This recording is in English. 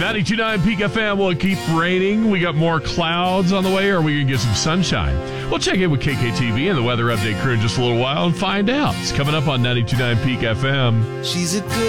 92.9 Peak FM. Will it keep raining? We got more clouds on the way, or are we going to get some sunshine? We'll check in with KKTV and the Weather Update crew in just a little while and find out. It's coming up on 92.9 Peak FM. She's a good